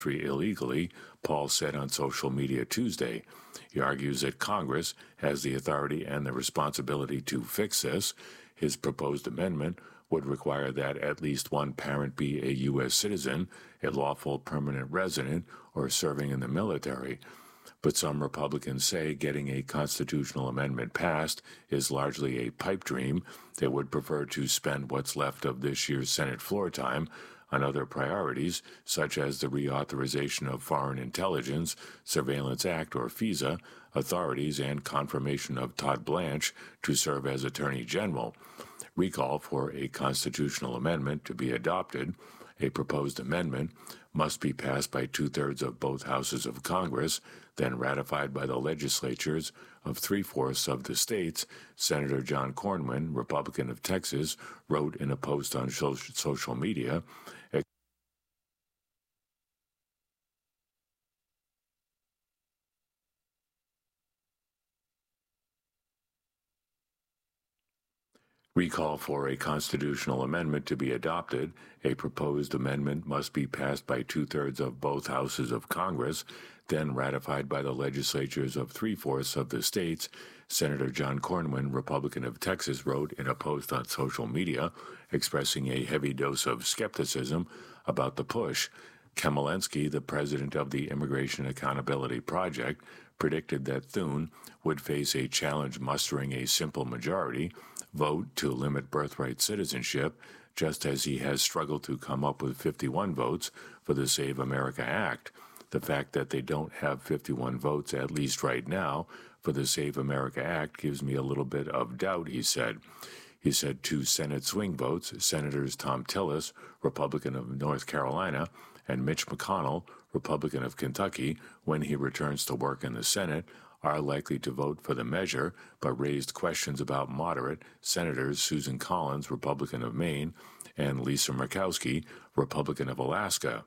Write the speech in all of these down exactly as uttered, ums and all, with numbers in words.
illegally, Paul said on social media Tuesday. He argues that Congress has the authority and the responsibility to fix this. His proposed amendment would require that at least one parent be a U S citizen, a lawful permanent resident, or serving in the military. But some Republicans say getting a constitutional amendment passed is largely a pipe dream. They would prefer to spend what's left of this year's Senate floor time on other priorities, such as the reauthorization of Foreign Intelligence Surveillance Act, or FISA, authorities, and confirmation of Todd Blanche to serve as Attorney General. Recall for a constitutional amendment to be adopted. A proposed amendment must be passed by two-thirds of both houses of Congress, then ratified by the legislatures of three-fourths of the states. Senator John Cornyn, Republican of Texas, wrote in a post on social media, Recall for a constitutional amendment to be adopted. A proposed amendment must be passed by two-thirds of both houses of Congress, then ratified by the legislatures of three-fourths of the states. Senator John Cornyn, Republican of Texas, wrote in a post on social media, expressing a heavy dose of skepticism about the push. Chmielewski, the president of the Immigration Accountability Project, predicted that Thune would face a challenge mustering a simple majority vote to limit birthright citizenship, just as he has struggled to come up with fifty-one votes for the Save America Act. The fact that they don't have fifty-one votes, at least right now, for the Save America Act gives me a little bit of doubt, he said. He said two Senate swing votes, Senators Thom Tillis, Republican of North Carolina, and Mitch McConnell, Republican of Kentucky, when he returns to work in the Senate, are likely to vote for the measure, but raised questions about moderate Senators Susan Collins, Republican of Maine, and Lisa Murkowski, Republican of Alaska.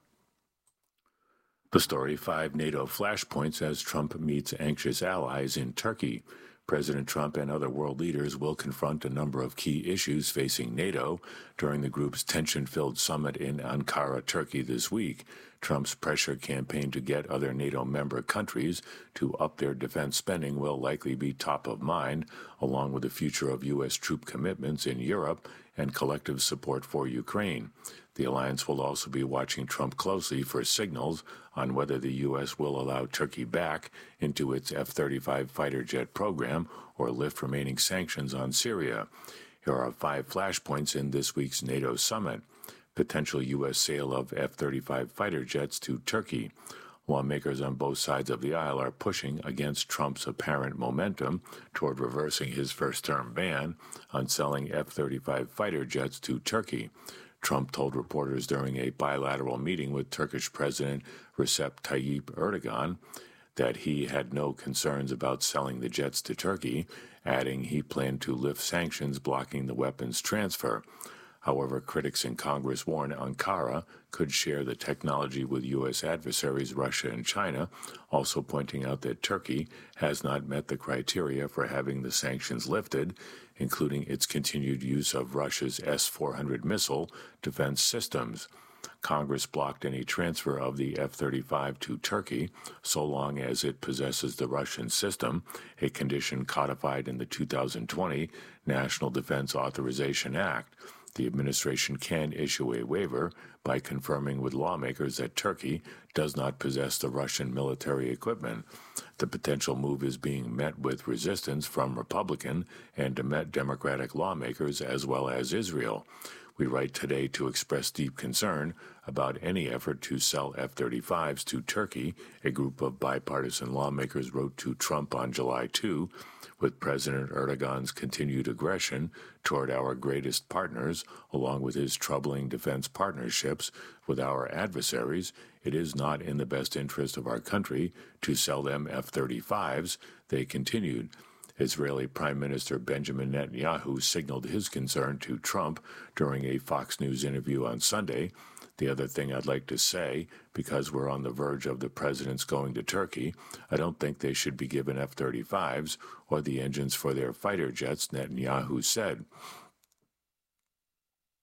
The story, five NATO flashpoints as Trump meets anxious allies in Turkey. President Trump and other world leaders will confront a number of key issues facing NATO during the group's tension-filled summit in Ankara, Turkey this week. Trump's pressure campaign to get other NATO member countries to up their defense spending will likely be top of mind, along with the future of U S troop commitments in Europe and collective support for Ukraine. The alliance will also be watching Trump closely for signals on whether the U S will allow Turkey back into its F thirty-five fighter jet program or lift remaining sanctions on Syria. Here are five flashpoints in this week's NATO summit. Potential U S sale of F thirty-five fighter jets to Turkey. Lawmakers on both sides of the aisle are pushing against Trump's apparent momentum toward reversing his first-term ban on selling F thirty-five fighter jets to Turkey. Trump told reporters during a bilateral meeting with Turkish President Recep Tayyip Erdogan that he had no concerns about selling the jets to Turkey, adding he planned to lift sanctions blocking the weapons transfer. However, critics in Congress warn Ankara could share the technology with U S adversaries Russia and China, also pointing out that Turkey has not met the criteria for having the sanctions lifted, including its continued use of Russia's S four hundred missile defense systems. Congress blocked any transfer of the F thirty-five to Turkey so long as it possesses the Russian system, a condition codified in the two thousand twenty National Defense Authorization Act. The administration can issue a waiver by confirming with lawmakers that Turkey does not possess the Russian military equipment. The potential move is being met with resistance from Republican and Democratic lawmakers as well as Israel. We write today to express deep concern about any effort to sell F thirty-fives to Turkey, a group of bipartisan lawmakers wrote to Trump on July second. With President Erdogan's continued aggression toward our greatest partners, along with his troubling defense partnerships with our adversaries, it is not in the best interest of our country to sell them F thirty-fives, they continued. Israeli Prime Minister Benjamin Netanyahu signaled his concern to Trump during a Fox News interview on Sunday. The other thing I'd like to say, because we're on the verge of the president's going to Turkey, I don't think they should be given F thirty-fives or the engines for their fighter jets, Netanyahu said.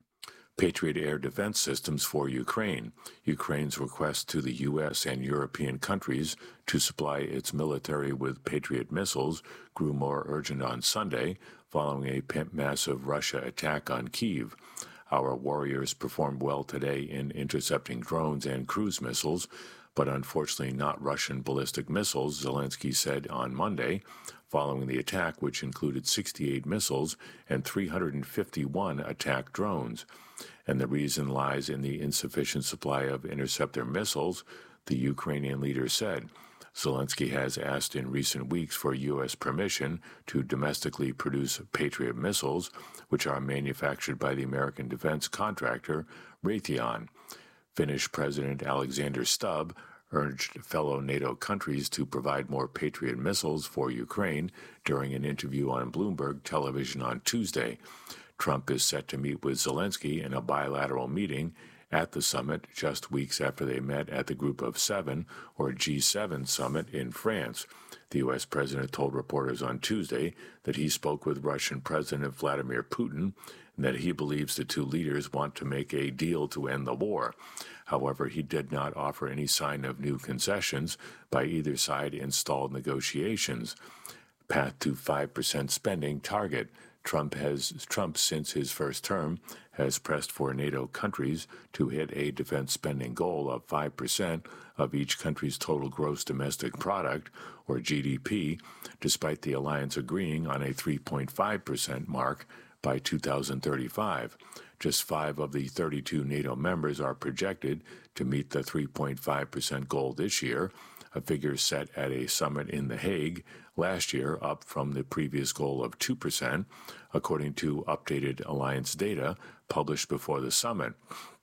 Patriot air defense systems for Ukraine. Ukraine's request to the U S and European countries to supply its military with Patriot missiles grew more urgent on Sunday, following a massive Russia attack on Kyiv. Our warriors performed well today in intercepting drones and cruise missiles, but unfortunately not Russian ballistic missiles, Zelensky said on Monday, following the attack, which included sixty-eight missiles and three hundred fifty-one attack drones. And the reason lies in the insufficient supply of interceptor missiles, the Ukrainian leader said. Zelensky has asked in recent weeks for U S permission to domestically produce Patriot missiles, which are manufactured by the American defense contractor Raytheon. Finnish President Alexander Stubb urged fellow NATO countries to provide more Patriot missiles for Ukraine during an interview on Bloomberg television on Tuesday. Trump is set to meet with Zelensky in a bilateral meeting at the summit just weeks after they met at the Group of Seven, or G seven, summit in France. The U S president told reporters on Tuesday that he spoke with Russian President Vladimir Putin and that he believes the two leaders want to make a deal to end the war. However, he did not offer any sign of new concessions by either side in stalled negotiations. Path to five percent spending target. Trump has Trump, since his first term, has pressed for NATO countries to hit a defense spending goal of five percent of each country's total gross domestic product, or G D P, despite the alliance agreeing on a three point five percent mark by two thousand thirty-five. Just five of the thirty-two NATO members are projected to meet the three point five percent goal this year, a figure set at a summit in The Hague last year, up from the previous goal of two percent, according to updated alliance data published before the summit.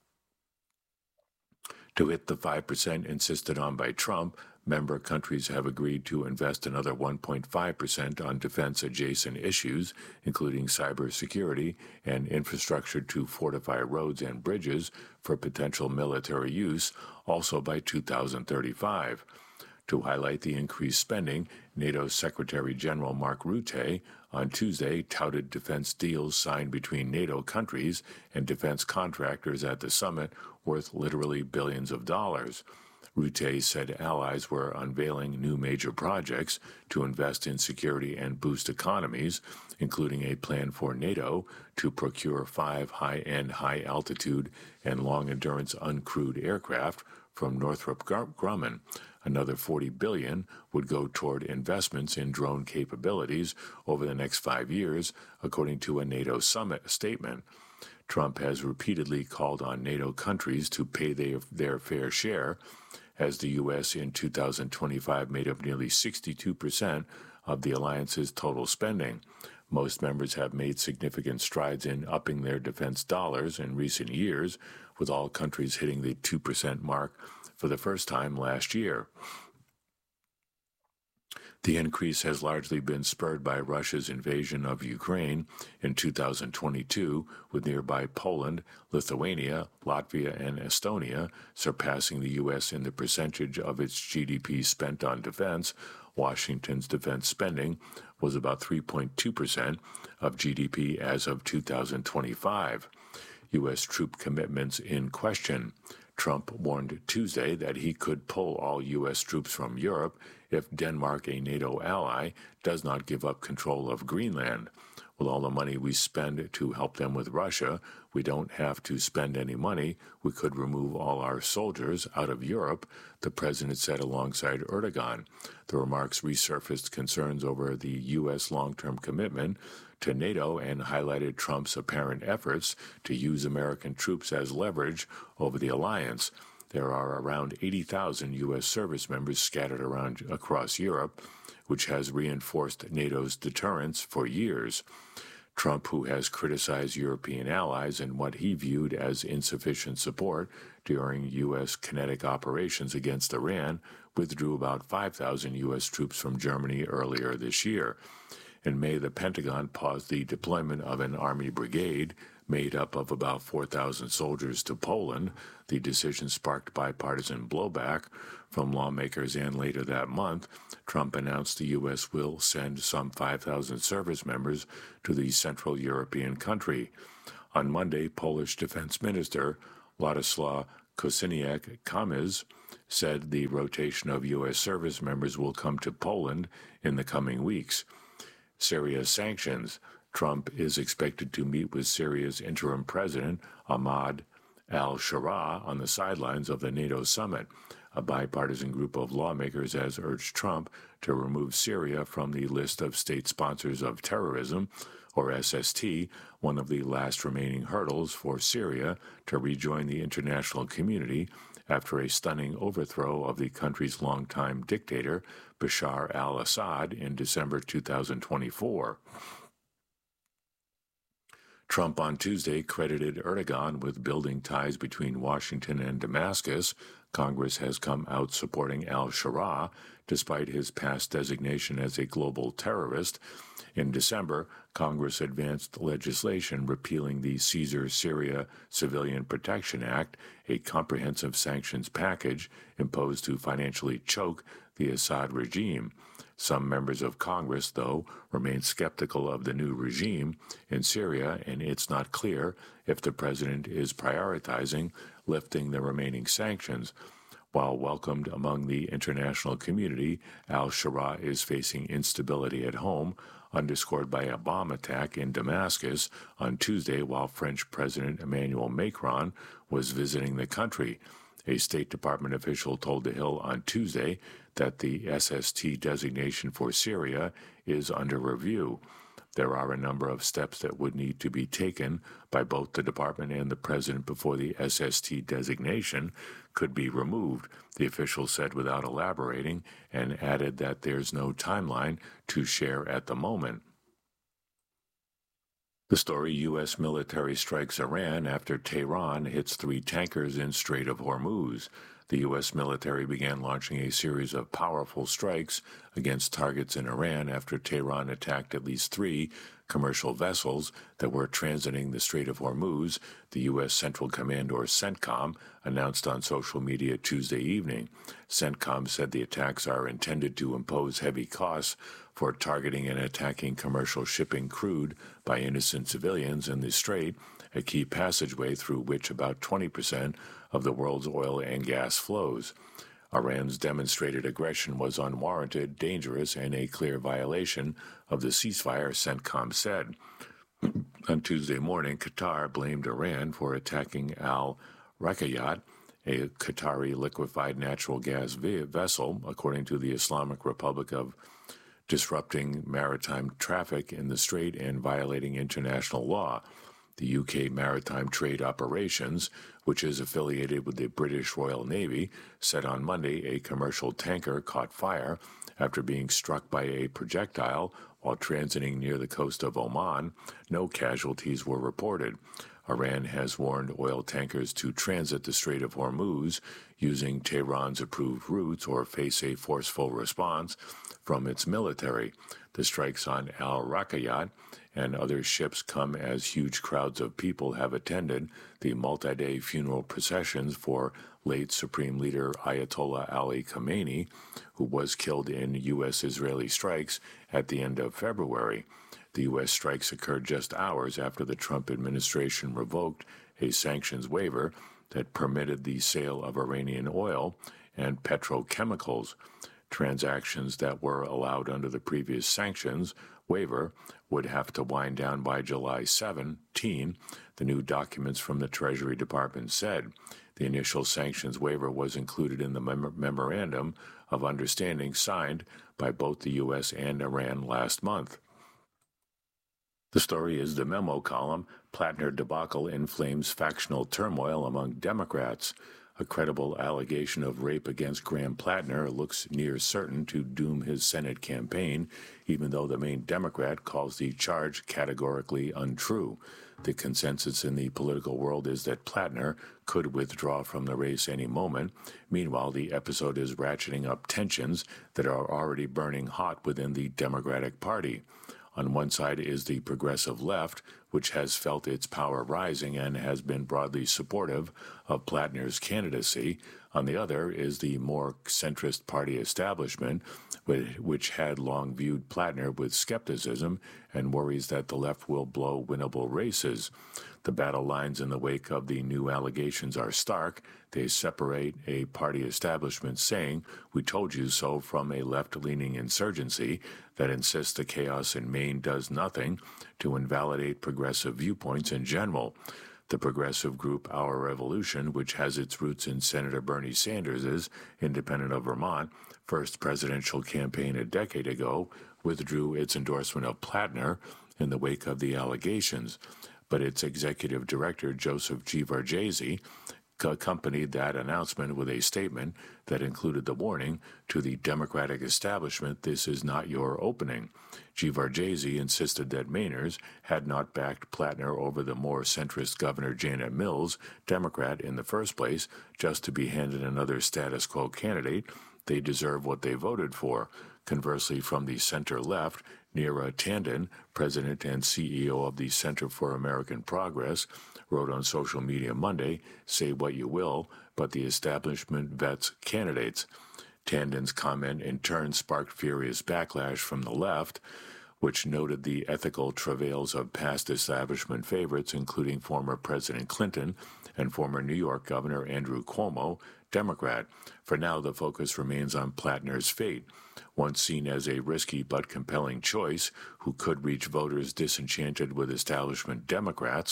To hit the five percent insisted on by Trump, member countries have agreed to invest another one point five percent on defense-adjacent issues, including cybersecurity and infrastructure to fortify roads and bridges for potential military use, also by two thousand thirty-five. To highlight the increased spending, NATO Secretary General Mark Rutte on Tuesday touted defense deals signed between NATO countries and defense contractors at the summit worth literally billions of dollars. Rutte said allies were unveiling new major projects to invest in security and boost economies, including a plan for NATO to procure five high-end, high-altitude, and long-endurance uncrewed aircraft from Northrop Grumman. Another forty billion dollars would go toward investments in drone capabilities over the next five years, according to a NATO summit statement. Trump has repeatedly called on NATO countries to pay their, their fair share, as the U S in two thousand twenty-five made up nearly sixty-two percent of the alliance's total spending. Most members have made significant strides in upping their defense dollars in recent years, with all countries hitting the two percent mark for the first time last year. The increase has largely been spurred by Russia's invasion of Ukraine in two thousand twenty-two, with nearby Poland, Lithuania, Latvia, and Estonia surpassing the U S in the percentage of its G D P spent on defense. Washington's defense spending was about three point two percent of G D P as of two thousand twenty-five. U S troop commitments in question. Trump warned Tuesday that he could pull all U S troops from Europe if Denmark, a NATO ally, does not give up control of Greenland. With all the money we spend to help them with Russia, we don't have to spend any money. We could remove all our soldiers out of Europe, the president said alongside Erdogan. The remarks resurfaced concerns over the U S long-term commitment to NATO and highlighted Trump's apparent efforts to use American troops as leverage over the alliance. There are around eighty thousand U S service members scattered around across Europe, which has reinforced NATO's deterrence for years. Trump, who has criticized European allies and what he viewed as insufficient support during U S kinetic operations against Iran, withdrew about five thousand U S troops from Germany earlier this year. In May, the Pentagon paused the deployment of an Army brigade made up of about four thousand soldiers to Poland. The decision sparked bipartisan blowback from lawmakers, and later that month, Trump announced the U S will send some five thousand service members to the Central European country. On Monday, Polish Defense Minister Władysław Kosiniak-Kamysz said the rotation of U S service members will come to Poland in the coming weeks. Syria sanctions. Trump is expected to meet with Syria's interim president, Ahmad al-Shara, on the sidelines of the NATO summit. A bipartisan group of lawmakers has urged Trump to remove Syria from the list of state sponsors of terrorism, or S S T, one of the last remaining hurdles for Syria to rejoin the international community after a stunning overthrow of the country's longtime dictator, Bashar al-Assad, in December two thousand twenty-four. Trump on Tuesday credited Erdogan with building ties between Washington and Damascus. Congress has come out supporting al-Shara, despite his past designation as a global terrorist. In December, Congress advanced legislation repealing the Caesar Syria Civilian Protection Act, a comprehensive sanctions package imposed to financially choke the Assad regime. Some members of Congress, though, remain skeptical of the new regime in Syria, and it's not clear if the president is prioritizing lifting the remaining sanctions. While welcomed among the international community, al-Shara is facing instability at home, underscored by a bomb attack in Damascus on Tuesday while French President Emmanuel Macron was visiting the country. A State Department official told The Hill on Tuesday that the S S T designation for Syria is under review. There are a number of steps that would need to be taken by both the department and the president before the S S T designation could be removed, the official said without elaborating, and added that there's no timeline to share at the moment. The story: U S military strikes Iran after Tehran hits three tankers in Strait of Hormuz. The U S military began launching a series of powerful strikes against targets in Iran after Tehran attacked at least three commercial vessels that were transiting the Strait of Hormuz, the U S Central Command, or CENTCOM, announced on social media Tuesday evening. CENTCOM said the attacks are intended to impose heavy costs for targeting and attacking commercial shipping crude by innocent civilians in the strait, a key passageway through which about twenty percent of the world's oil and gas flows. Iran's demonstrated aggression was unwarranted, dangerous, and a clear violation of the ceasefire, CENTCOM said. On Tuesday morning, Qatar blamed Iran for attacking Al-Raqayyat, a Qatari liquefied natural gas vessel, according to the Islamic Republic, of disrupting maritime traffic in the strait and violating international law. The U K Maritime Trade Operations, which is affiliated with the British Royal Navy, said on Monday a commercial tanker caught fire after being struck by a projectile while transiting near the coast of Oman. No casualties were reported. Iran has warned oil tankers to transit the Strait of Hormuz using Tehran's approved routes or face a forceful response from its military. The strikes on Al-Raqayyat and other ships come as huge crowds of people have attended the multi-day funeral processions for late Supreme Leader Ayatollah Ali Khamenei, who was killed in U S-Israeli strikes at the end of February. The U S strikes occurred just hours after the Trump administration revoked a sanctions waiver that permitted the sale of Iranian oil and petrochemicals. Transactions that were allowed under the previous sanctions waiver would have to wind down by July seventeenth, the new documents from the Treasury Department said. The initial sanctions waiver was included in the mem- memorandum of understanding signed by both the U S and Iran last month. The story is the memo column: Plattner debacle inflames factional turmoil among Democrats. A credible allegation of rape against Graham Plattner looks near certain to doom his Senate campaign, even though the main Democrat calls the charge categorically untrue. The consensus in the political world is that Plattner could withdraw from the race any moment. Meanwhile, the episode is ratcheting up tensions that are already burning hot within the Democratic Party. On one side is the progressive left, which has felt its power rising and has been broadly supportive of Plattner's candidacy. On the other is the more centrist party establishment, which had long viewed Plattner with skepticism and worries that the left will blow winnable races. The battle lines in the wake of the new allegations are stark. They separate a party establishment saying, "We told you so," from a left-leaning insurgency that insists the chaos in Maine does nothing to invalidate progressive viewpoints in general. The progressive group Our Revolution, which has its roots in Senator Bernie Sanders' independent of Vermont, first presidential campaign a decade ago, withdrew its endorsement of Plattner in the wake of the allegations. But its executive director, Joseph Georgesi, accompanied that announcement with a statement that included the warning to the Democratic establishment, "This is not your opening." Georgesi insisted that Mainers had not backed Plattner over the more centrist Governor Janet Mills, Democrat in the first place, just to be handed another status quo candidate. They deserve what they voted for. Conversely, from the center-left, Neera Tanden, president and C E O of the Center for American Progress, wrote on social media Monday, "Say what you will, but the establishment vets candidates." Tanden's comment in turn sparked furious backlash from the left, which noted the ethical travails of past establishment favorites, including former President Clinton and former New York Governor Andrew Cuomo, Democrat. For now, the focus remains on Plattner's fate. Once seen as a risky but compelling choice who could reach voters disenchanted with establishment Democrats,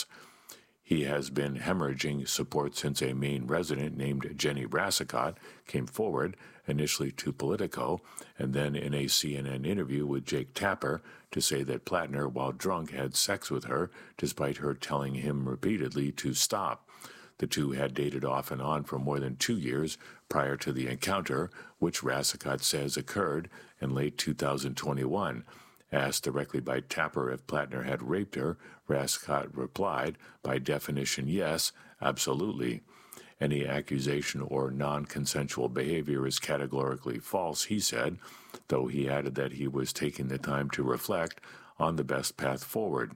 he has been hemorrhaging support since a Maine resident named Jenny Rassicot came forward, initially to Politico, and then in a C N N interview with Jake Tapper, to say that Plattner, while drunk, had sex with her, despite her telling him repeatedly to stop. The two had dated off and on for more than two years prior to the encounter, which Rassicot says occurred in late two thousand twenty-one. Asked directly by Tapper if Plattner had raped her, Rassicot replied, "By definition, yes, absolutely." Any accusation or non-consensual behavior is categorically false, he said, though he added that he was taking the time to reflect on the best path forward.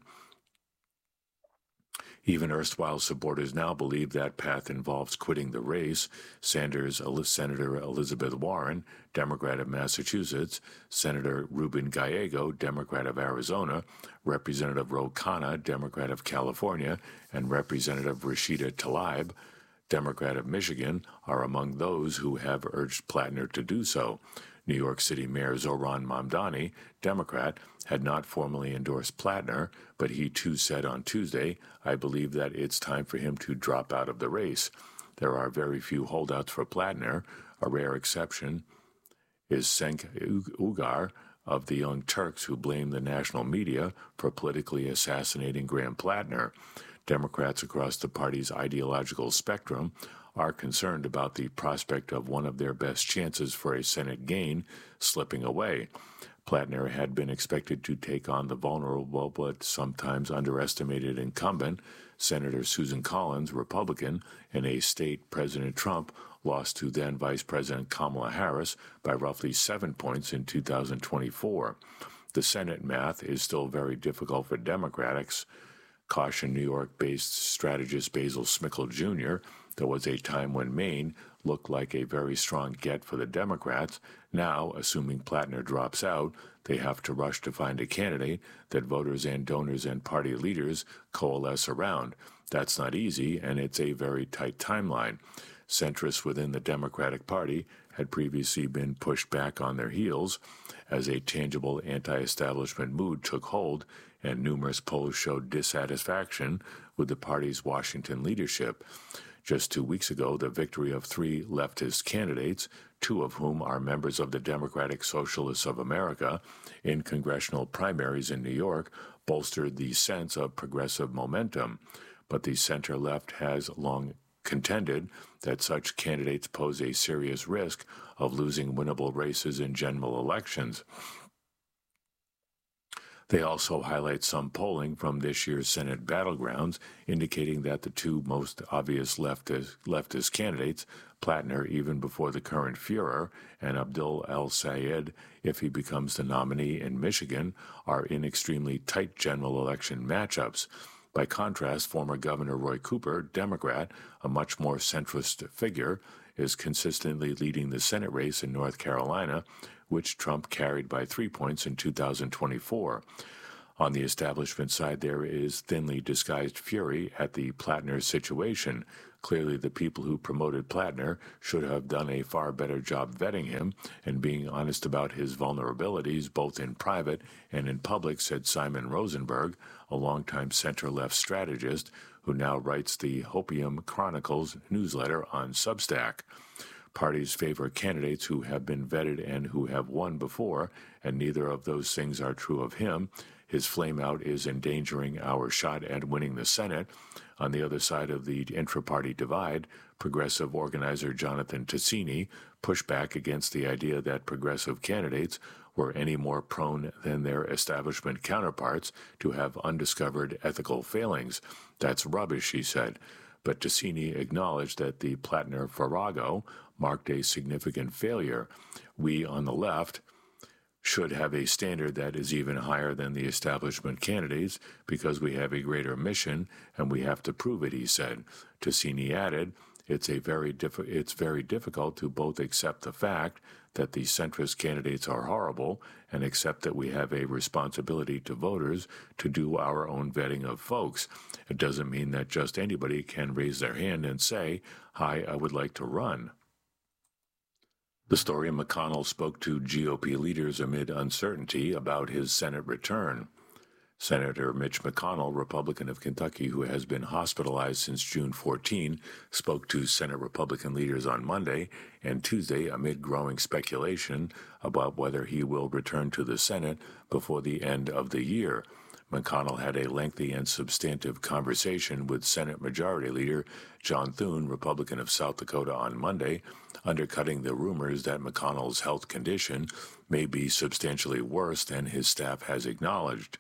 Even erstwhile supporters now believe that path involves quitting the race. Sanders, Senator Elizabeth Warren, Democrat of Massachusetts, Senator Ruben Gallego, Democrat of Arizona, Representative Ro Khanna, Democrat of California, and Representative Rashida Tlaib, Democrat of Michigan, are among those who have urged Plattner to do so. New York City Mayor Zohran Mamdani, Democrat, had not formally endorsed Plattner, but he too said on Tuesday, "I believe that it's time for him to drop out of the race." There are very few holdouts for Plattner. A rare exception is Cenk Uygur of the Young Turks, who blamed the national media for politically assassinating Graham Plattner. Democrats across the party's ideological spectrum are concerned about the prospect of one of their best chances for a Senate gain slipping away. Plattner had been expected to take on the vulnerable but sometimes underestimated incumbent, Senator Susan Collins, Republican, in a state President Trump lost to then Vice President Kamala Harris by roughly seven points in two thousand twenty-four. The Senate math is still very difficult for Democrats, cautioned New York-based strategist Basil Smikle Junior There was a time when Maine looked like a very strong get for the Democrats. Now, assuming Plattner drops out, they have to rush to find a candidate that voters and donors and party leaders coalesce around. That's not easy, and it's a very tight timeline. Centrists within the Democratic Party had previously been pushed back on their heels as a tangible anti-establishment mood took hold, and numerous polls showed dissatisfaction with the party's Washington leadership. Just two weeks ago, the victory of three leftist candidates, two of whom are members of the Democratic Socialists of America, in congressional primaries in New York, bolstered the sense of progressive momentum. But the center-left has long contended that such candidates pose a serious risk of losing winnable races in general elections. They also highlight some polling from this year's Senate battlegrounds, indicating that the two most obvious leftist, leftist candidates, Plattner even before the current Führer, and Abdul El-Sayed, if he becomes the nominee in Michigan, are in extremely tight general election matchups. By contrast, former Governor Roy Cooper, Democrat, a much more centrist figure, is consistently leading the Senate race in North Carolina, which Trump carried by three points in two thousand twenty-four. On the establishment side, there is thinly disguised fury at the Plattner situation. Clearly, the people who promoted Plattner should have done a far better job vetting him and being honest about his vulnerabilities, both in private and in public, said Simon Rosenberg, a longtime center-left strategist who now writes the Hopium Chronicles newsletter on Substack. Parties favor candidates who have been vetted and who have won before, and neither of those things are true of him. His flameout is endangering our shot at winning the Senate. On the other side of the intra-party divide, progressive organizer Jonathan Tasini pushed back against the idea that progressive candidates were any more prone than their establishment counterparts to have undiscovered ethical failings. That's rubbish, he said. But Tasini acknowledged that the Plattner-Farrago marked a significant failure. We on the left should have a standard that is even higher than the establishment candidates because we have a greater mission and we have to prove it, he said. Tasini added, it's, a very diff- it's very difficult to both accept the fact that the centrist candidates are horrible and accept that we have a responsibility to voters to do our own vetting of folks. It doesn't mean that just anybody can raise their hand and say, hi, I would like to run. The story: McConnell spoke to G O P leaders amid uncertainty about his Senate return. Senator Mitch McConnell, Republican of Kentucky, who has been hospitalized since June fourteenth, spoke to Senate Republican leaders on Monday and Tuesday amid growing speculation about whether he will return to the Senate before the end of the year. McConnell had a lengthy and substantive conversation with Senate Majority Leader John Thune, Republican of South Dakota, on Monday, undercutting the rumors that McConnell's health condition may be substantially worse than his staff has acknowledged.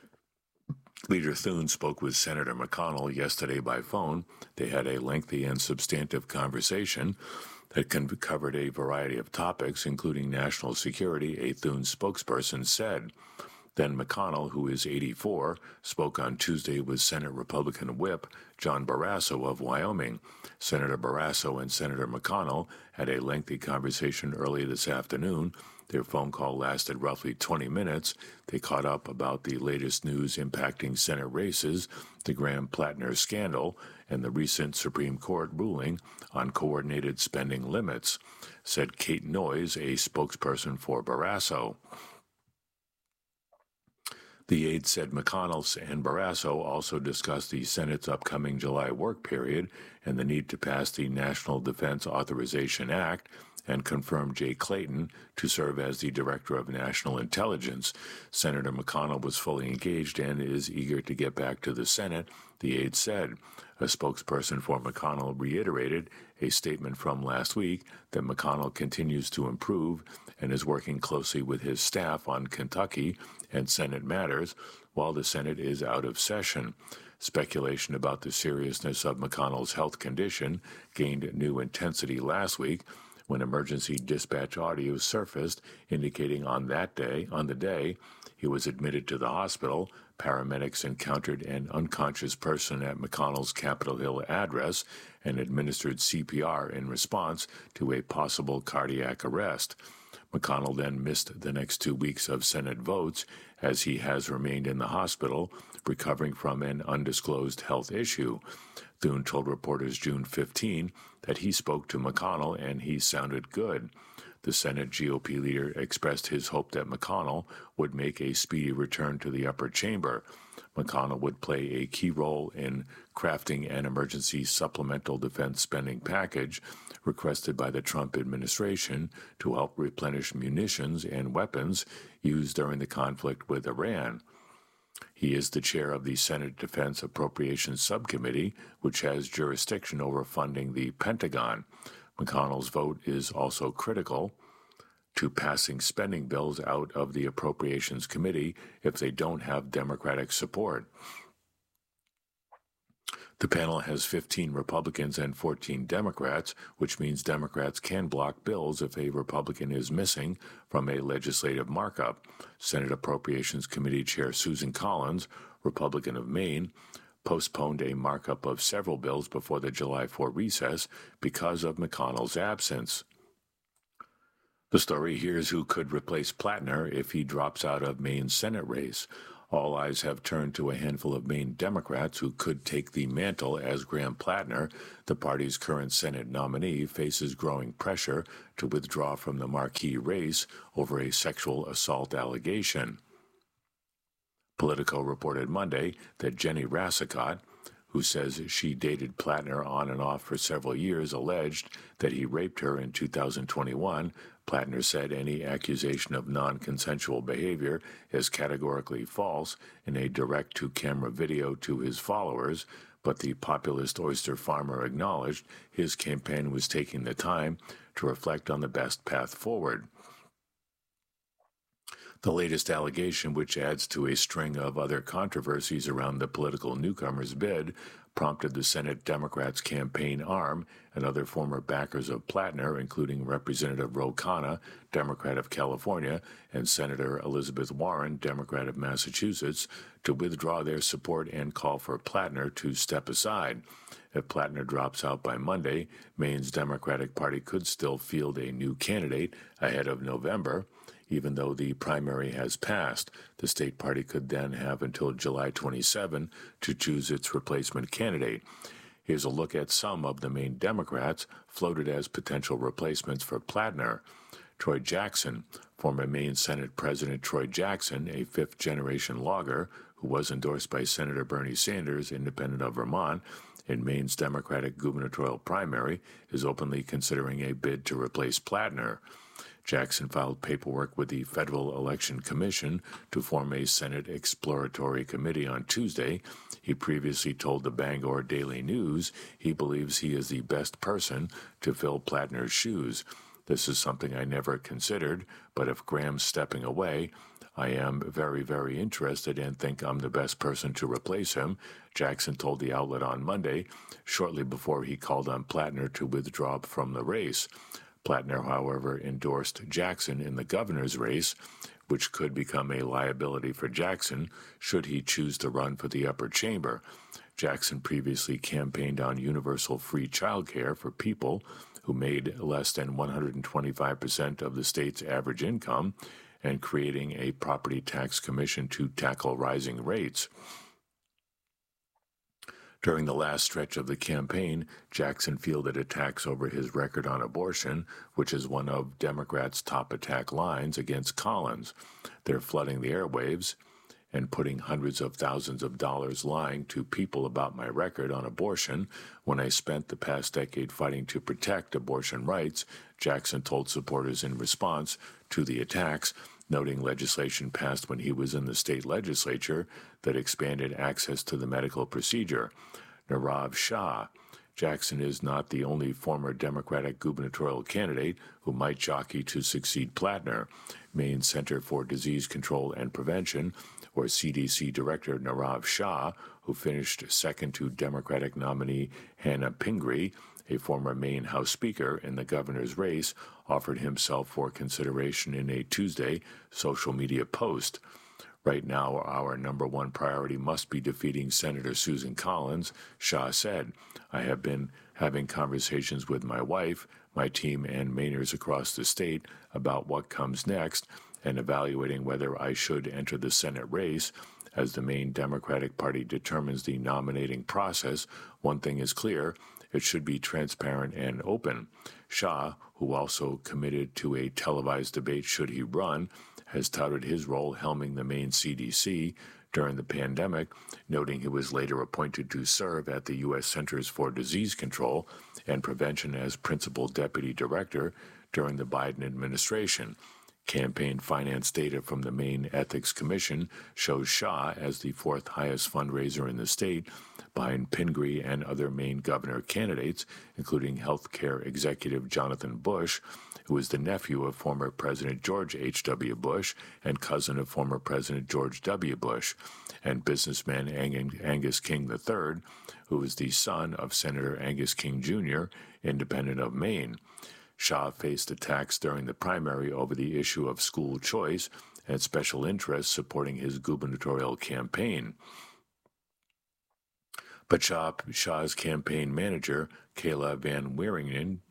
Leader Thune spoke with Senator McConnell yesterday by phone. They had a lengthy and substantive conversation that covered a variety of topics, including national security, a Thune spokesperson said. Then McConnell, who is eighty-four, spoke on Tuesday with Senate Republican Whip John Barrasso of Wyoming. Senator Barrasso and Senator McConnell had a lengthy conversation early this afternoon. Their phone call lasted roughly twenty minutes. They caught up about the latest news impacting Senate races, the Graham-Plattner scandal, and the recent Supreme Court ruling on coordinated spending limits, said Kate Noyes, a spokesperson for Barrasso. The aide said McConnell and Barrasso also discussed the Senate's upcoming July work period and the need to pass the National Defense Authorization Act, and confirmed Jay Clayton to serve as the Director of National Intelligence. Senator McConnell was fully engaged and is eager to get back to the Senate, the aide said. A spokesperson for McConnell reiterated a statement from last week that McConnell continues to improve and is working closely with his staff on Kentucky and Senate matters while the Senate is out of session. Speculation about the seriousness of McConnell's health condition gained new intensity last week when emergency dispatch audio surfaced indicating on that day, on the day he was admitted to the hospital, paramedics encountered an unconscious person at McConnell's Capitol Hill address and administered C P R in response to a possible cardiac arrest. McConnell then missed the next two weeks of Senate votes as he has remained in the hospital, recovering from an undisclosed health issue. Thune told reporters June fifteenth that he spoke to McConnell and he sounded good. The Senate G O P leader expressed his hope that McConnell would make a speedy return to the upper chamber. McConnell would play a key role in crafting an emergency supplemental defense spending package requested by the Trump administration to help replenish munitions and weapons used during the conflict with Iran. He is the chair of the Senate Defense Appropriations Subcommittee, which has jurisdiction over funding the Pentagon. McConnell's vote is also critical to passing spending bills out of the Appropriations Committee if they don't have Democratic support. The panel has fifteen Republicans and fourteen Democrats, which means Democrats can block bills if a Republican is missing from a legislative markup. Senate Appropriations Committee Chair Susan Collins, Republican of Maine, postponed a markup of several bills before the July fourth recess because of McConnell's absence. The story here is who could replace Plattner if he drops out of Maine's Senate race. All eyes have turned to a handful of Maine Democrats who could take the mantle as Graham Plattner, the party's current Senate nominee, faces growing pressure to withdraw from the marquee race over a sexual assault allegation. Politico reported Monday that Jenny Rassicot, who says she dated Plattner on and off for several years, alleged that he raped her in two thousand twenty-one. Plattner said any accusation of non-consensual behavior is categorically false in a direct-to-camera video to his followers, but the populist oyster farmer acknowledged his campaign was taking the time to reflect on the best path forward. The latest allegation, which adds to a string of other controversies around the political newcomer's bid, prompted the Senate Democrats' campaign arm and other former backers of Plattner, including Representative Ro Khanna, Democrat of California, and Senator Elizabeth Warren, Democrat of Massachusetts, to withdraw their support and call for Plattner to step aside. If Plattner drops out by Monday, Maine's Democratic Party could still field a new candidate ahead of November. Even though the primary has passed, the state party could then have until July twenty-seventh to choose its replacement candidate. Here's a look at some of the Maine Democrats floated as potential replacements for Plattner. Troy Jackson, former Maine Senate President Troy Jackson, a fifth-generation logger who was endorsed by Senator Bernie Sanders, independent of Vermont, in Maine's Democratic gubernatorial primary, is openly considering a bid to replace Plattner. Jackson filed paperwork with the Federal Election Commission to form a Senate Exploratory Committee on Tuesday. He previously told the Bangor Daily News he believes he is the best person to fill Plattner's shoes. This is something I never considered, but if Graham's stepping away, I am very, very interested and think I'm the best person to replace him, Jackson told the outlet on Monday, shortly before he called on Plattner to withdraw from the race. Plattner, however, endorsed Jackson in the governor's race, which could become a liability for Jackson should he choose to run for the upper chamber. Jackson previously campaigned on universal free childcare for people who made less than one hundred twenty-five percent of the state's average income and creating a property tax commission to tackle rising rates. During the last stretch of the campaign, Jackson fielded attacks over his record on abortion, which is one of Democrats' top attack lines against Collins. They're flooding the airwaves and putting hundreds of thousands of dollars lying to people about my record on abortion when I spent the past decade fighting to protect abortion rights, Jackson told supporters in response to the attacks, noting legislation passed when he was in the state legislature that expanded access to the medical procedure. Nirav Shah. Jackson is not the only former Democratic gubernatorial candidate who might jockey to succeed Plattner. Maine Center for Disease Control and Prevention, or C D C Director Nirav Shah, who finished second to Democratic nominee Hannah Pingree, a former Maine House Speaker, in the governor's race, offered himself for consideration in a Tuesday social media post. Right now, our number one priority must be defeating Senator Susan Collins, Shah said. I have been having conversations with my wife, my team, and Mainers across the state about what comes next and evaluating whether I should enter the Senate race. As the Maine Democratic Party determines the nominating process, one thing is clear: it should be transparent and open. Shah, who also committed to a televised debate should he run, has touted his role helming the Maine C D C during the pandemic, noting he was later appointed to serve at the U S Centers for Disease Control and Prevention as Principal Deputy Director during the Biden administration. Campaign finance data from the Maine Ethics Commission shows Shah as the fourth highest fundraiser in the state, behind Pingree and other Maine governor candidates, including health care executive Jonathan Bush, who is the nephew of former President George H W. Bush and cousin of former President George W. Bush, and businessman Angus King the third, who is the son of Senator Angus King Junior, independent of Maine. Shah faced attacks during the primary over the issue of school choice and special interests supporting his gubernatorial campaign. But Shah, Shah's campaign manager, Kayla Van Wieringen,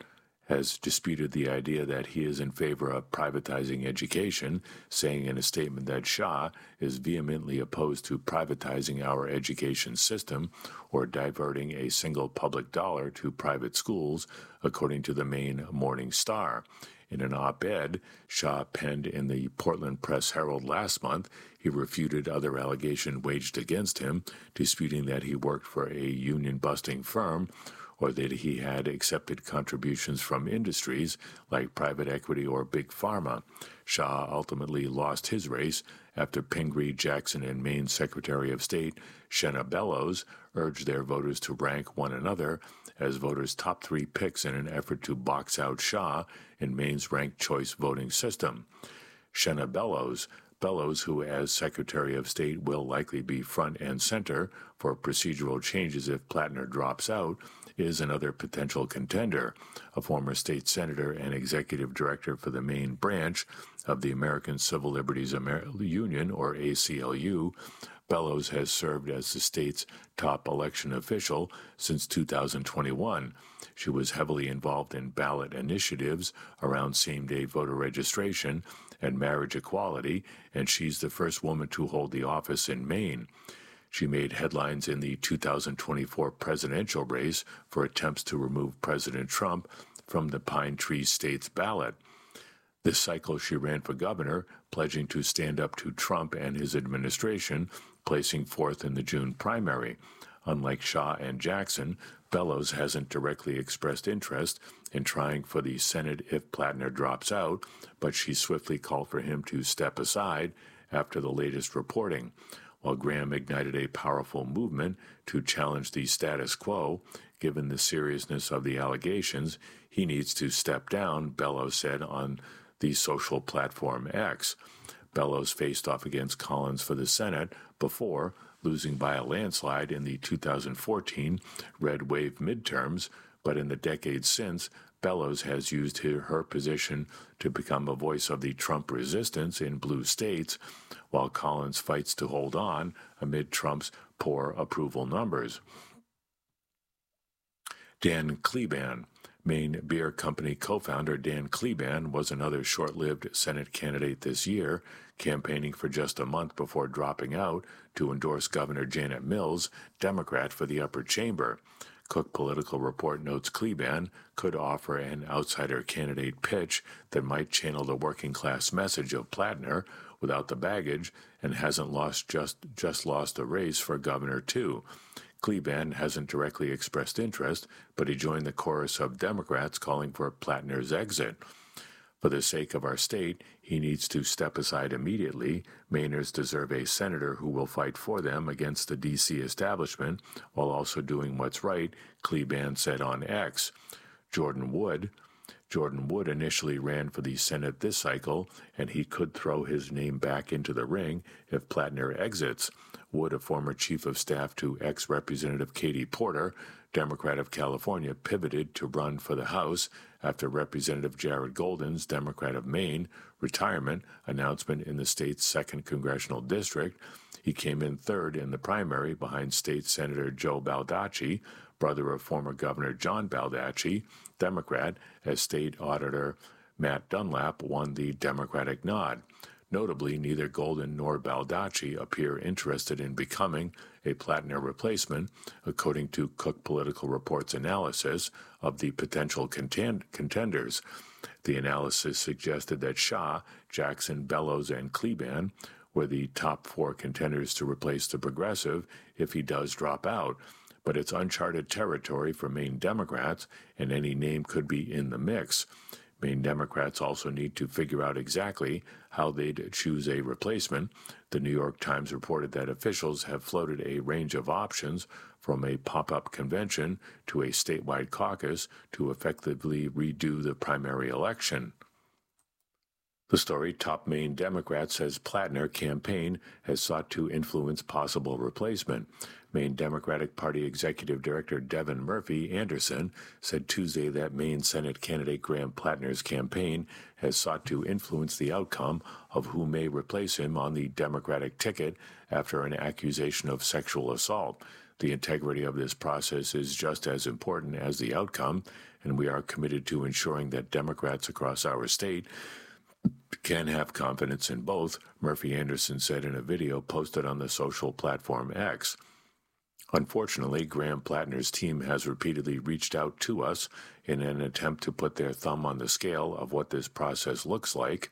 has disputed the idea that he is in favor of privatizing education, saying in a statement that Shah is vehemently opposed to privatizing our education system or diverting a single public dollar to private schools, according to the Maine Morning Star. In an op-ed Shah penned in the Portland Press-Herald last month, he refuted other allegations waged against him, disputing that he worked for a union-busting firm or that he had accepted contributions from industries like private equity or big pharma. Shah ultimately lost his race after Pingree, Jackson, and Maine Secretary of State Shenna Bellows urged their voters to rank one another as voters' top three picks in an effort to box out Shah in Maine's ranked choice voting system. Shenna Bellows Bellows, who as Secretary of State will likely be front and center for procedural changes if Plattner drops out, is another potential contender. A former state senator and executive director for the Maine branch of the American Civil Liberties Amer- Union, or A C L U, Bellows has served as the state's top election official since two thousand twenty-one. She was heavily involved in ballot initiatives around same-day voter registration and marriage equality, and she's the first woman to hold the office in Maine. She made headlines in the two thousand twenty-four presidential race for attempts to remove President Trump from the Pine Tree State's ballot. This cycle she ran for governor, pledging to stand up to Trump and his administration, placing fourth in the June primary. Unlike Shah and Jackson, Bellows hasn't directly expressed interest in trying for the Senate if Plattner drops out, but she swiftly called for him to step aside after the latest reporting. While Graham ignited a powerful movement to challenge the status quo, given the seriousness of the allegations, he needs to step down, Bellows said on the social platform X. Bellows faced off against Collins for the Senate before losing by a landslide in the two thousand fourteen red wave midterms, but in the decades since, Bellows has used her, her position to become a voice of the Trump resistance in blue states, while Collins fights to hold on amid Trump's poor approval numbers. Dan Kleban, Maine Beer Company co-founder Dan Kleban, was another short-lived Senate candidate this year, campaigning for just a month before dropping out to endorse Governor Janet Mills, Democrat, for the upper chamber. Cook Political Report notes Kleban could offer an outsider candidate pitch that might channel the working-class message of Plattner without the baggage and hasn't lost just, just lost a race for governor, too. Kleban hasn't directly expressed interest, but he joined the chorus of Democrats calling for Plattner's exit. For the sake of our state, he needs to step aside immediately. Mainers deserve a senator who will fight for them against the D C establishment while also doing what's right, Kleban said on X. Jordan Wood Jordan Wood initially ran for the Senate this cycle, and he could throw his name back into the ring if Plattner exits. Wood, a former chief of staff to ex-Representative Katie Porter, Democrat of California, pivoted to run for the House after Representative Jared Golden's, Democrat of Maine, retirement announcement in the state's second congressional district. He came in third in the primary behind State Senator Joe Baldacci, brother of former Governor John Baldacci, Democrat, as State Auditor Matt Dunlap won the Democratic nod. Notably, neither Golden nor Baldacci appear interested in becoming a Plattner replacement, according to Cook Political Report's analysis of the potential contend- contenders. The analysis suggested that Shah, Jackson, Bellows, and Kleban were the top four contenders to replace the progressive if he does drop out. But it's uncharted territory for Maine Democrats, and any name could be in the mix. Maine Democrats also need to figure out exactly how they'd choose a replacement. The New York Times reported that officials have floated a range of options, from a pop-up convention to a statewide caucus, to effectively redo the primary election. The story, top Maine Democrat says Plattner campaign has sought to influence possible replacement. Maine Democratic Party Executive Director Devin Murphy Anderson said Tuesday that Maine Senate candidate Graham Plattner's campaign has sought to influence the outcome of who may replace him on the Democratic ticket after an accusation of sexual assault. The integrity of this process is just as important as the outcome, and we are committed to ensuring that Democrats across our state can have confidence in both, Murphy Anderson said in a video posted on the social platform X. Unfortunately, Graham Plattner's team has repeatedly reached out to us in an attempt to put their thumb on the scale of what this process looks like.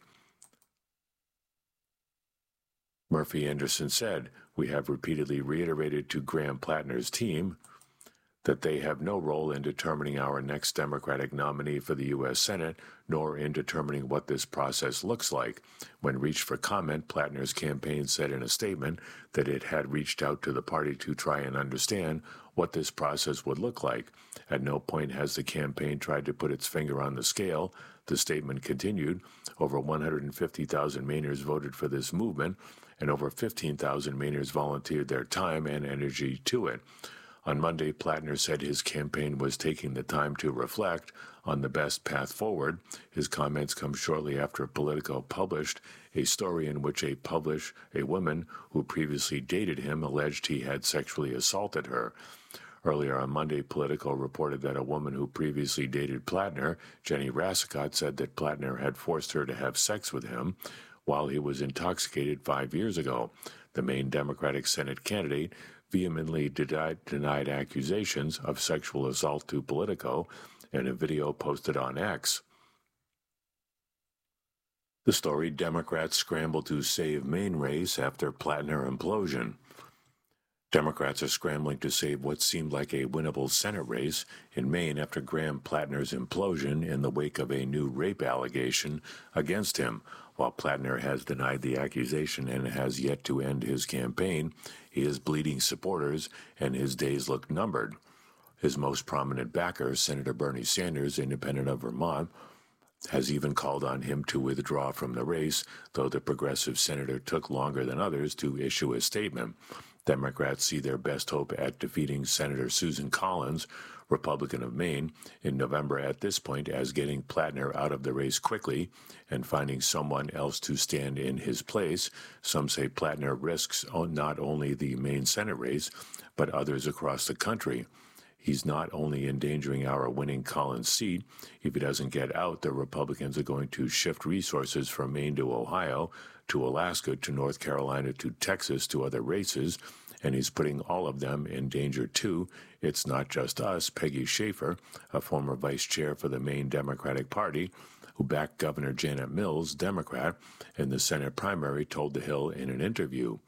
Murphy Anderson said, "We have repeatedly reiterated to Graham Plattner's team that they have no role in determining our next Democratic nominee for the U S Senate, nor in determining what this process looks like." When reached for comment, Plattner's campaign said in a statement that it had reached out to the party to try and understand what this process would look like. At no point has the campaign tried to put its finger on the scale. The statement continued, over one hundred fifty thousand Mainers voted for this movement, and over fifteen thousand Mainers volunteered their time and energy to it. On Monday, Plattner said his campaign was taking the time to reflect on the best path forward. His comments come shortly after Politico published a story in which a publish a woman who previously dated him alleged he had sexually assaulted her. Earlier on Monday, Politico reported that a woman who previously dated Plattner, Jenny Rassicot, said that Plattner had forced her to have sex with him while he was intoxicated five years ago. The Maine Democratic Senate candidate vehemently denied, denied accusations of sexual assault to Politico in a video posted on X. The story, Democrats scramble to save Maine race after Plattner implosion. Democrats are scrambling to save what seemed like a winnable Senate race in Maine after Graham Plattner's implosion in the wake of a new rape allegation against him. While Plattner has denied the accusation and has yet to end his campaign, he is bleeding supporters and his days look numbered. His most prominent backer, Senator Bernie Sanders, independent of Vermont, has even called on him to withdraw from the race, though the progressive senator took longer than others to issue a statement. Democrats see their best hope at defeating Senator Susan Collins, Republican of Maine, in November at this point as getting Plattner out of the race quickly and finding someone else to stand in his place. Some say Plattner risks not only the Maine Senate race, but others across the country. He's not only endangering our winning Collins seat. If he doesn't get out, the Republicans are going to shift resources from Maine to Ohio, to Alaska, to North Carolina, to Texas, to other races, and he's putting all of them in danger too. It's not just us. Peggy Schaefer, a former vice chair for the Maine Democratic Party, who backed Governor Janet Mills, Democrat, in the Senate primary, told The Hill in an interview.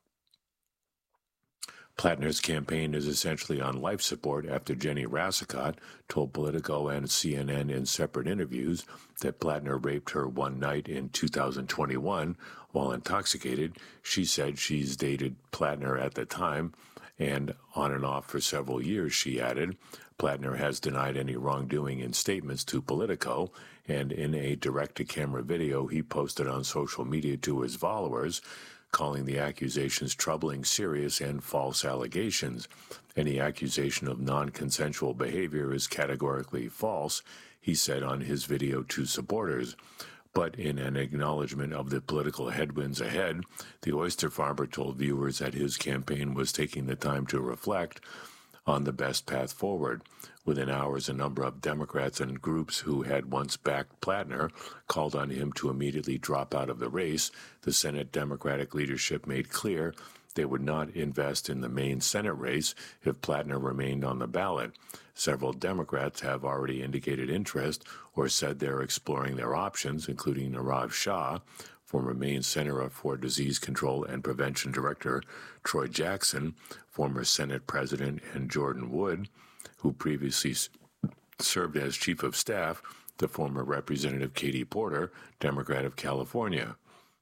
Plattner's campaign is essentially on life support after Jenny Rassicot told Politico and C N N in separate interviews that Plattner raped her one night in two thousand twenty-one while intoxicated. She said she's dated Plattner at the time and on and off for several years, she added. Plattner has denied any wrongdoing in statements to Politico, and in a direct-to-camera video he posted on social media to his followers, calling the accusations troubling, serious, and false allegations. Any accusation of non-consensual behavior is categorically false, he said on his video to supporters. But in an acknowledgement of the political headwinds ahead, the oyster farmer told viewers that his campaign was taking the time to reflect on the best path forward. Within hours, a number of Democrats and groups who had once backed Plattner called on him to immediately drop out of the race. The Senate Democratic leadership made clear they would not invest in the Maine Senate race if Plattner remained on the ballot. Several Democrats have already indicated interest or said they're exploring their options, including Nirav Shah, former Maine Center for Disease Control and Prevention Director Troy Jackson, former Senate President, and Jordan Wood, who previously served as Chief of Staff to former Representative Katie Porter, Democrat of California.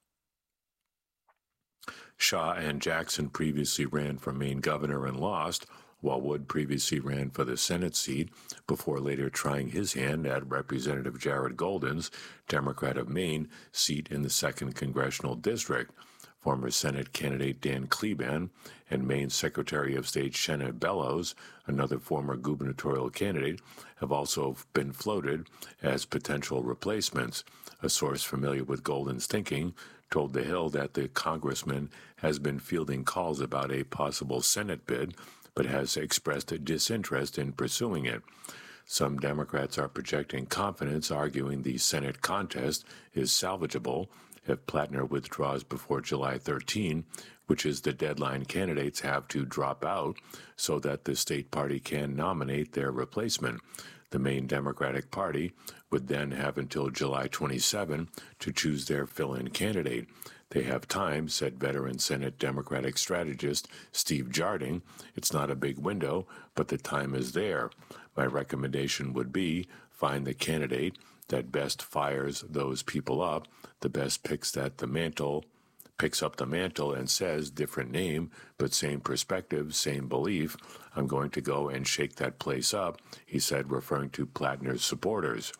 Shah and Jackson previously ran for Maine governor and lost, while Wood previously ran for the Senate seat before later trying his hand at Representative Jared Golden's, Democrat of Maine, seat in the second Congressional District. Former Senate candidate Dan Kleban and Maine Secretary of State Shenna Bellows, another former gubernatorial candidate, have also been floated as potential replacements. A source familiar with Golden's thinking told The Hill that the congressman has been fielding calls about a possible Senate bid, but has expressed a disinterest in pursuing it. Some Democrats are projecting confidence, arguing the Senate contest is salvageable if Plattner withdraws before July thirteenth, which is the deadline candidates have to drop out so that the state party can nominate their replacement. The main Democratic Party would then have until July twenty-seventh to choose their fill-in candidate. They have time, said veteran Senate Democratic strategist Steve Jardine. It's not a big window, but the time is there. My recommendation would be find the candidate that best fires those people up, the best picks that the mantle, picks up the mantle and says different name, but same perspective, same belief. I'm going to go and shake that place up, he said, referring to Plattner's supporters.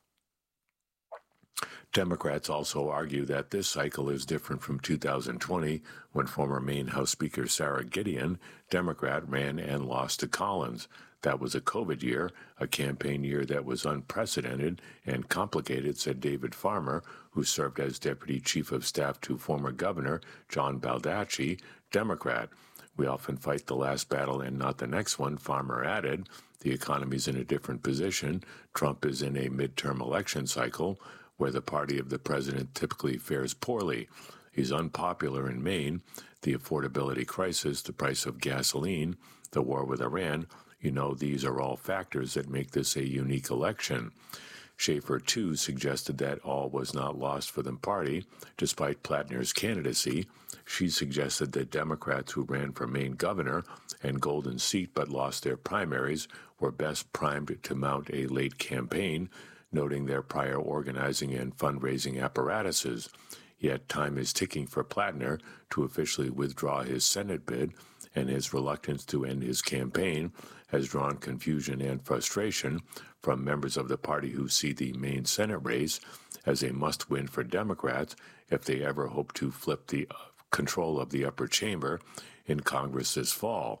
Democrats also argue that this cycle is different from two thousand twenty, when former Maine House Speaker Sarah Gideon, Democrat, ran and lost to Collins. That was a COVID year, a campaign year that was unprecedented and complicated, said David Farmer, who served as Deputy Chief of Staff to former Governor John Baldacci, Democrat. We often fight the last battle and not the next one, Farmer added. The economy's in a different position. Trump is in a midterm election cycle, where the party of the president typically fares poorly. He's unpopular in Maine. The affordability crisis, the price of gasoline, the war with Iran, you know, these are all factors that make this a unique election. Schaefer, too, suggested that all was not lost for the party, despite Plattner's candidacy. She suggested that Democrats who ran for Maine governor and golden seat but lost their primaries were best primed to mount a late campaign, noting their prior organizing and fundraising apparatuses. Yet time is ticking for Plattner to officially withdraw his Senate bid, and his reluctance to end his campaign has drawn confusion and frustration from members of the party who see the Maine Senate race as a must-win for Democrats if they ever hope to flip the control of the upper chamber in Congress this fall.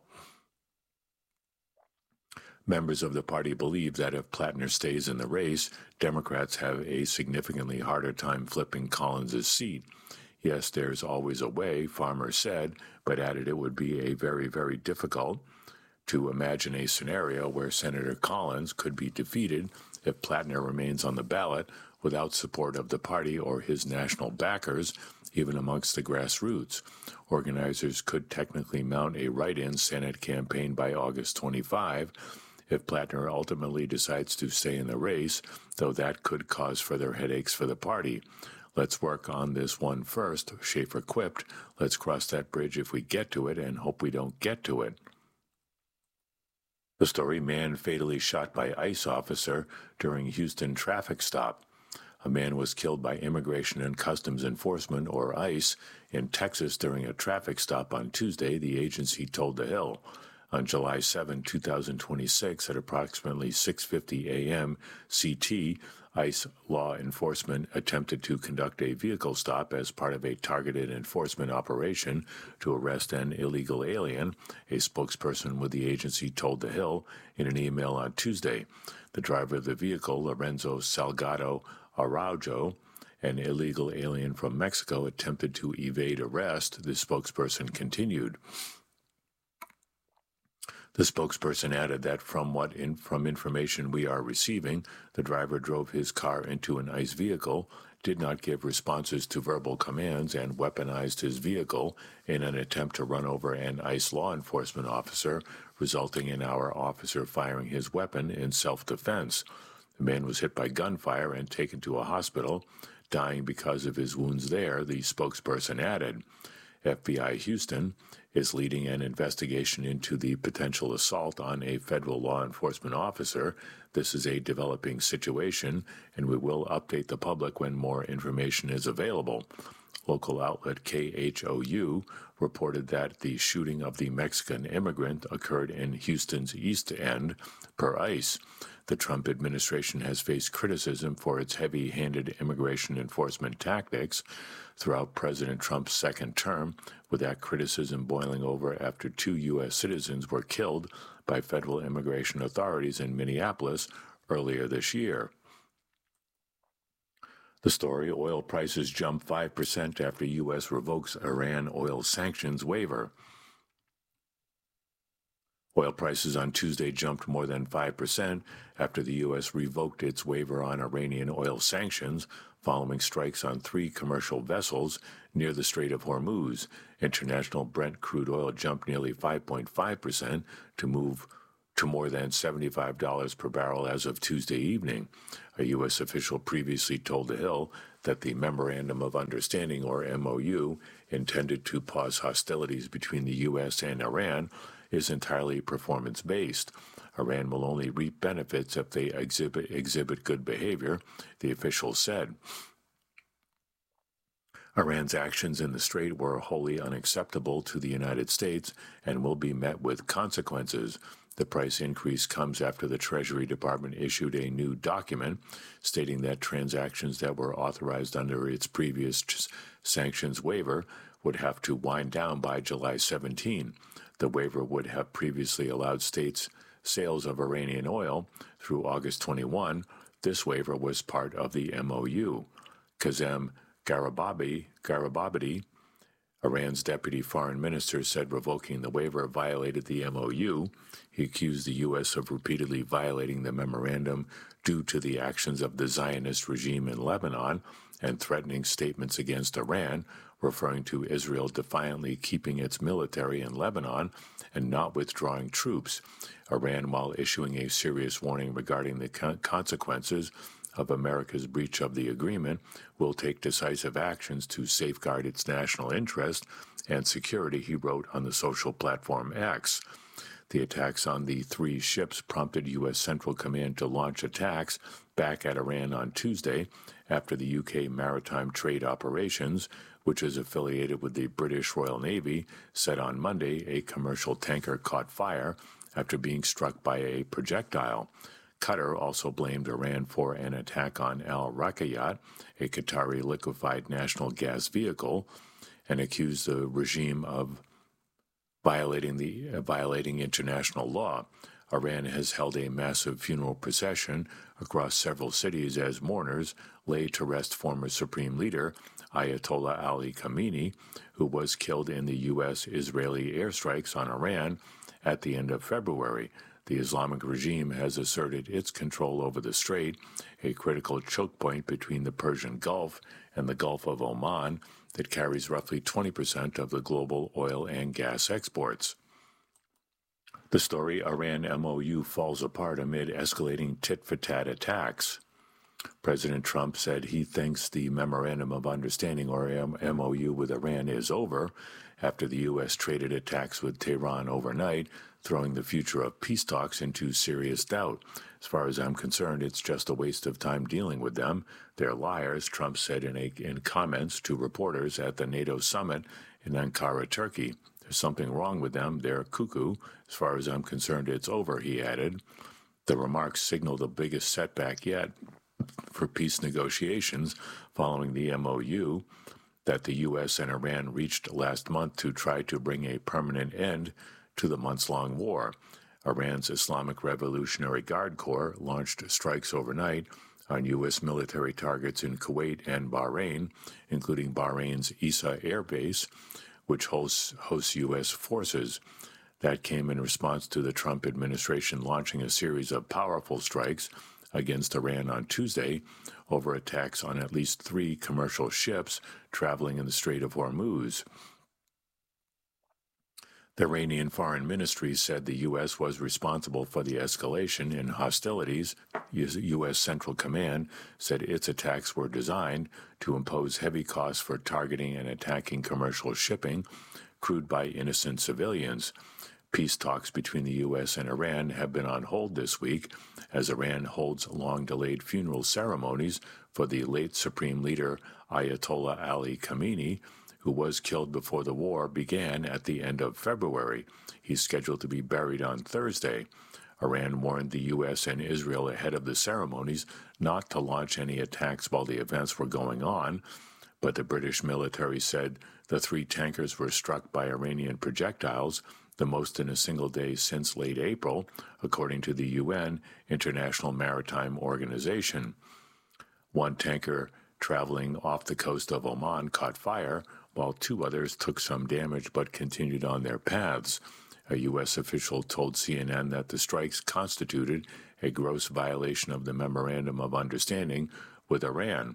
Members of the party believe that if Plattner stays in the race, Democrats have a significantly harder time flipping Collins' seat. Yes, there's always a way, Farmer said, but added it would be a very, very difficult to imagine a scenario where Senator Collins could be defeated if Plattner remains on the ballot without support of the party or his national backers, even amongst the grassroots. Organizers could technically mount a write-in Senate campaign by August twenty-fifth, if Plattner ultimately decides to stay in the race, though that could cause further headaches for the party. Let's work on this one first, Schaefer quipped. Let's cross that bridge if we get to it and hope we don't get to it. The story: man fatally shot by ICE officer during Houston traffic stop. A man was killed by Immigration and Customs Enforcement, or ICE, in Texas during a traffic stop on Tuesday, the agency told The Hill. On July seventh, two thousand twenty-six, at approximately six fifty a.m. C T, ICE law enforcement attempted to conduct a vehicle stop as part of a targeted enforcement operation to arrest an illegal alien, a spokesperson with the agency told The Hill in an email on Tuesday. The driver of the vehicle, Lorenzo Salgado Araujo, an illegal alien from Mexico, attempted to evade arrest, the spokesperson continued. The spokesperson added that from what in, from information we are receiving, the driver drove his car into an ICE vehicle, did not give responses to verbal commands, and weaponized his vehicle in an attempt to run over an ICE law enforcement officer, resulting in our officer firing his weapon in self-defense. The man was hit by gunfire and taken to a hospital, dying because of his wounds there, the spokesperson added. F B I Houston is leading an investigation into the potential assault on a federal law enforcement officer. This is a developing situation, and we will update the public when more information is available. Local outlet K H O U reported that the shooting of the Mexican immigrant occurred in Houston's East End, per ICE. The Trump administration has faced criticism for its heavy-handed immigration enforcement tactics throughout President Trump's second term, with that criticism boiling over after two U S citizens were killed by federal immigration authorities in Minneapolis earlier this year. The story: oil prices jump five percent after U S revokes Iran oil sanctions waiver. Oil prices on Tuesday jumped more than five percent after the U S revoked its waiver on Iranian oil sanctions following strikes on three commercial vessels near the Strait of Hormuz. International Brent crude oil jumped nearly five point five percent to move to more than seventy-five dollars per barrel as of Tuesday evening. A U S official previously told The Hill that the Memorandum of Understanding, or M O U, intended to pause hostilities between the U S and Iran, is entirely performance-based. Iran will only reap benefits if they exhibit, exhibit good behavior, the official said. Iran's actions in the Strait were wholly unacceptable to the United States and will be met with consequences. The price increase comes after the Treasury Department issued a new document stating that transactions that were authorized under its previous sanctions waiver would have to wind down by July seventeenth. The waiver would have previously allowed states sales of Iranian oil through August twenty-first. This waiver was part of the M O U. Kazem Garibabadi, Garibabadi, Iran's deputy foreign minister, said revoking the waiver violated the M O U. He accused the U S of repeatedly violating the memorandum due to the actions of the Zionist regime in Lebanon and threatening statements against Iran, referring to Israel defiantly keeping its military in Lebanon and not withdrawing troops. Iran, while issuing a serious warning regarding the consequences of America's breach of the agreement, will take decisive actions to safeguard its national interest and security, he wrote on the social platform X. The attacks on the three ships prompted U S Central Command to launch attacks back at Iran on Tuesday after the U K Maritime Trade Operations, which is affiliated with the British Royal Navy, said on Monday a commercial tanker caught fire after being struck by a projectile. Qatar also blamed Iran for an attack on Al Rakayat, a Qatari liquefied natural gas vehicle, and accused the regime of violating the uh, violating international law. Iran has held a massive funeral procession across several cities as mourners lay to rest former Supreme Leader Ayatollah Ali Khamenei, who was killed in the U S-Israeli airstrikes on Iran at the end of February. The Islamic regime has asserted its control over the Strait, a critical choke point between the Persian Gulf and the Gulf of Oman that carries roughly twenty percent of the global oil and gas exports. The story Iran M O U falls apart amid escalating tit-for-tat attacks. President Trump said he thinks the Memorandum of Understanding, or M O U, with Iran is over after the U S traded attacks with Tehran overnight, throwing the future of peace talks into serious doubt. As far as I'm concerned, it's just a waste of time dealing with them. They're liars, Trump said in, a, in comments to reporters at the NATO summit in Ankara, Turkey. There's something wrong with them. They're cuckoo. As far as I'm concerned, it's over, he added. The remarks signal the biggest setback yet for peace negotiations following the M O U that the U S and Iran reached last month to try to bring a permanent end to the months-long war. Iran's Islamic Revolutionary Guard Corps launched strikes overnight on U S military targets in Kuwait and Bahrain, including Bahrain's Issa Air Base, which hosts, hosts U S forces. That came in response to the Trump administration launching a series of powerful strikes against Iran on Tuesday over attacks on at least three commercial ships traveling in the Strait of Hormuz. The Iranian Foreign Ministry said the U S was responsible for the escalation in hostilities. U S Central Command said its attacks were designed to impose heavy costs for targeting and attacking commercial shipping crewed by innocent civilians. Peace talks between the U S and Iran have been on hold this week as Iran holds long-delayed funeral ceremonies for the late Supreme Leader Ayatollah Ali Khamenei, who was killed before the war began at the end of February. He's scheduled to be buried on Thursday. Iran warned the U S and Israel ahead of the ceremonies not to launch any attacks while the events were going on, but the British military said the three tankers were struck by Iranian projectiles, the most in a single day since late April, according to the U N International Maritime Organization. One tanker traveling off the coast of Oman caught fire, while two others took some damage but continued on their paths. A U S official told C N N that the strikes constituted a gross violation of the Memorandum of Understanding with Iran.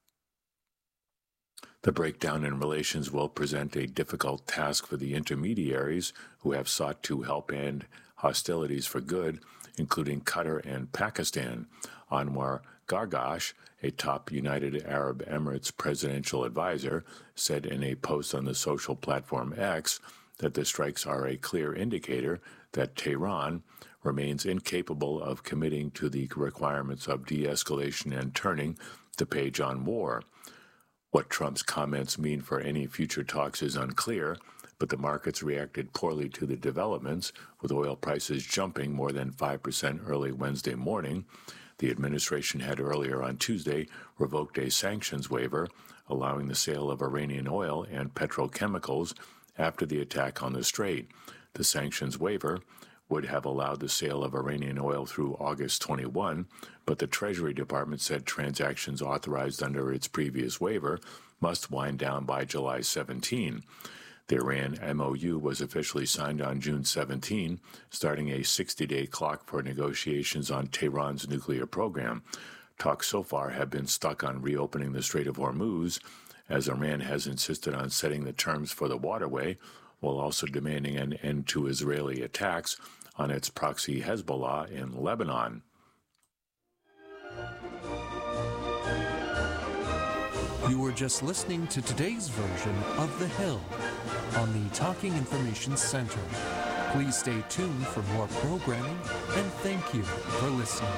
The breakdown in relations will present a difficult task for the intermediaries who have sought to help end hostilities for good, including Qatar and Pakistan. Anwar Gargash, a top United Arab Emirates presidential advisor, said in a post on the social platform X that the strikes are a clear indicator that Tehran remains incapable of committing to the requirements of de-escalation and turning the page on war. What Trump's comments mean for any future talks is unclear, but the markets reacted poorly to the developments, with oil prices jumping more than five percent early Wednesday morning. The administration had earlier on Tuesday revoked a sanctions waiver allowing the sale of Iranian oil and petrochemicals after the attack on the Strait. The sanctions waiver would have allowed the sale of Iranian oil through August twenty-first, but the Treasury Department said transactions authorized under its previous waiver must wind down by July seventeenth. The Iran M O U was officially signed on June seventeenth, starting a sixty-day clock for negotiations on Tehran's nuclear program. Talks so far have been stuck on reopening the Strait of Hormuz, as Iran has insisted on setting the terms for the waterway, while also demanding an end to Israeli attacks on its proxy Hezbollah in Lebanon. You were just listening to today's version of The Hill on the Talking Information Center. Please stay tuned for more programming, and thank you for listening.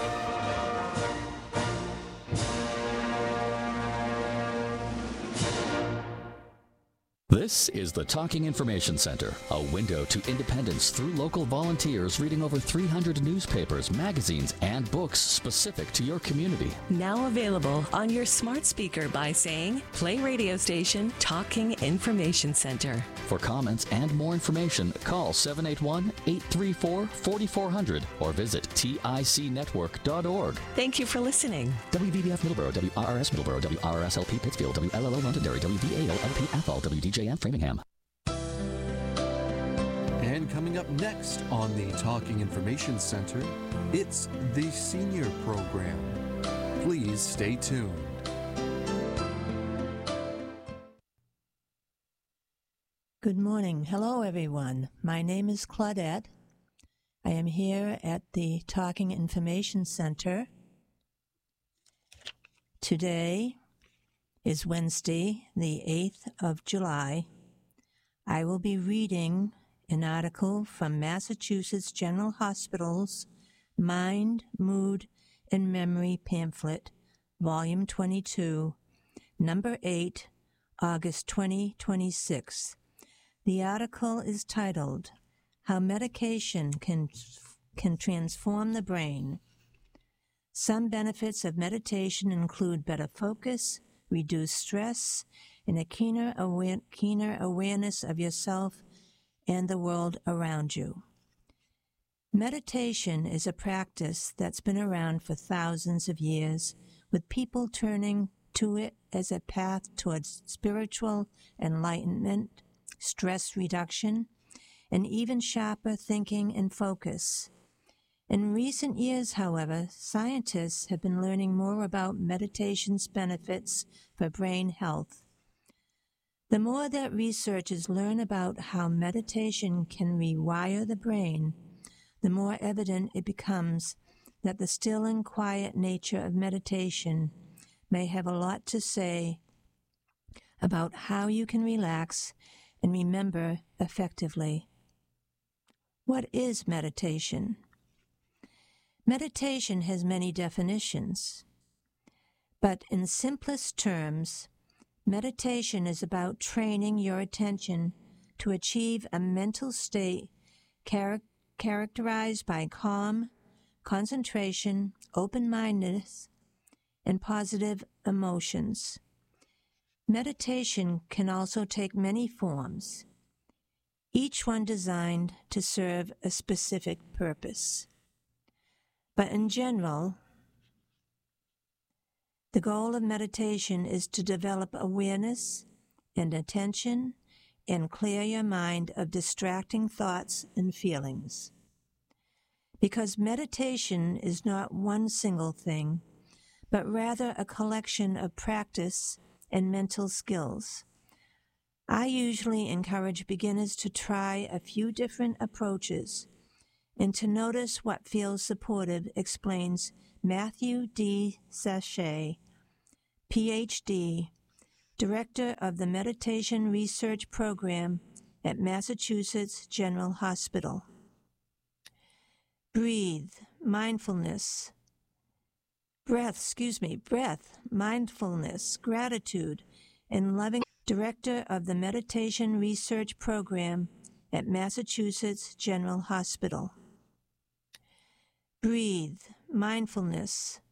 This is the Talking Information Center, a window to independence through local volunteers reading over three hundred newspapers, magazines, and books specific to your community. Now available on your smart speaker by saying, play radio station Talking Information Center. For comments and more information, call seven eight one, eight three four, four four zero zero or visit tic network dot org. Thank you for listening. W V B F Middleborough, W R R S Middleborough, W R R S L P Pittsfield, W L L O Londonderry, W V A O L P Athol, W D J M Framingham. And coming up next on the Talking Information Center, it's the Senior Program. Please stay tuned. Good morning. Hello, everyone. My name is Claudette. I am here at the Talking Information Center. Today is Wednesday, the eighth of July. I will be reading an article from Massachusetts General Hospital's Mind, Mood, and Memory Pamphlet, Volume twenty-two, Number eight, August twenty twenty-six. The article is titled, How Medication Can, Can Transform the Brain. Some benefits of meditation include better focus, reduced stress, and a keener, aware, keener awareness of yourself and the world around you. Meditation is a practice that's been around for thousands of years, with people turning to it as a path towards spiritual enlightenment, stress reduction, and even sharper thinking and focus. In recent years, however, scientists have been learning more about meditation's benefits for brain health. The more that researchers learn about how meditation can rewire the brain, the more evident it becomes that the still and quiet nature of meditation may have a lot to say about how you can relax and remember effectively. What is meditation? Meditation has many definitions, but in simplest terms, meditation is about training your attention to achieve a mental state char- characterized by calm, concentration, open-mindedness, and positive emotions. Meditation can also take many forms, each one designed to serve a specific purpose. But in general, the goal of meditation is to develop awareness and attention and clear your mind of distracting thoughts and feelings. Because meditation is not one single thing, but rather a collection of practice and mental skills. I usually encourage beginners to try a few different approaches and to notice what feels supportive, explains Matthew D. Sachet, P H D, Director of the Meditation Research Program at Massachusetts General Hospital. Breathe, mindfulness, breath, excuse me, breath, mindfulness, gratitude, and loving. Director of the Meditation Research Program at Massachusetts General Hospital. Breathe, mindfulness,